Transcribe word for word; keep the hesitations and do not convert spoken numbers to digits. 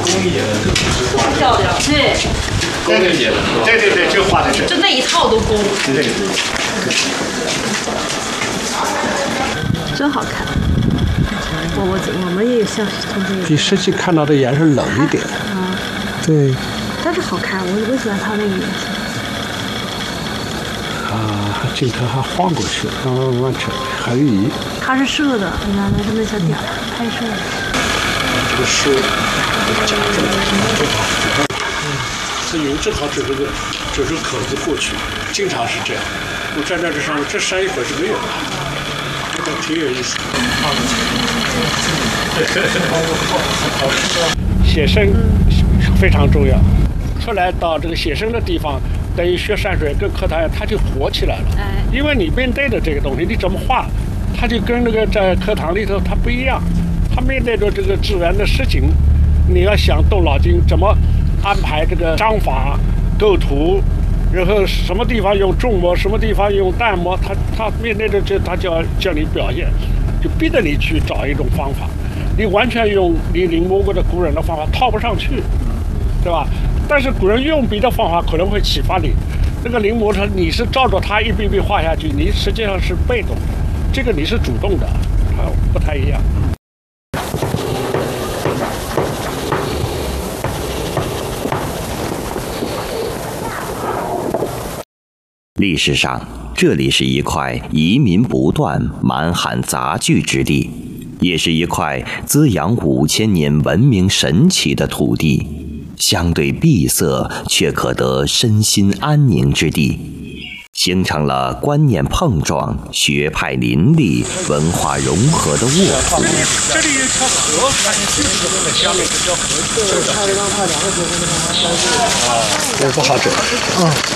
漂亮，对。 对对对，对对对，就画的是。 就那一套都工。 对对对。 真好看。我我我们也像同学。 比实际看到的颜色冷一点。 啊。 对。 但是好看，我我喜欢它那个颜色。 啊，镜头还晃过去，慢慢慢成横移。 它是射的，你看那是那小点儿拍摄的。 这个是夹住了，这油正好指这个指这个口子过去，经常是这样。我站在这上面，这扇一会儿是没有的，这个挺有意思。写生非常重要，出来到这个写生的地方，等于学山水跟课堂它就活起来了。 哎， 因为你面对的这个东西，你怎么画，它就跟那个在课堂里头它不一样。他面对着这个自然的事情，你要想动脑筋怎么安排这个章法、构图，然后什么地方用重墨，什么地方用淡墨，他他面对着这，他就要叫你表现，就逼着你去找一种方法。你完全用你临摹过的古人的方法套不上去，对吧？但是古人用笔的方法可能会启发你。这个临摹他你是照着他一笔笔画下去，你实际上是被动的，这个你是主动的，它不太一样。 历史上，这里是一块移民不断、满汉杂聚之地，也是一块滋养五千年文明神奇的土地，相对闭塞却可得身心安宁之地，形成了观念碰撞、学派林立、文化融合的沃土。 这里有一条河，它就是这个下面这条河，这个太阳太阳的时候，那个啊，不好整，嗯。